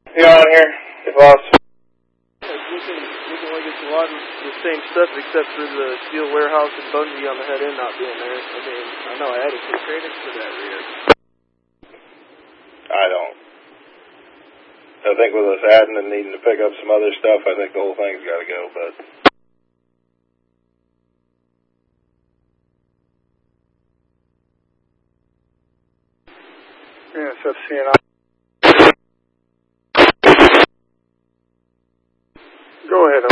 You on here? Get lost. Looking like it's a lot of the same stuff except for the steel warehouse and bungee on the head end not being there. I mean, I know I added 2 trailers to that rear. I don't. I think with us adding and needing to pick up some other stuff, I think the whole thing's got to go, but... Yeah, so CNI. Go ahead,